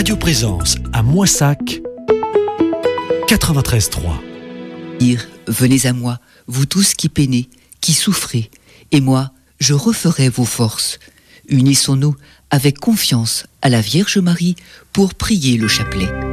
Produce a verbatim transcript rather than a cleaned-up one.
Radio Présence à Moissac, quatre-vingt-treize trois. Dire, venez à moi, vous tous qui peinez, qui souffrez, et moi, je referai vos forces. Unissons-nous avec confiance à la Vierge Marie pour prier le chapelet.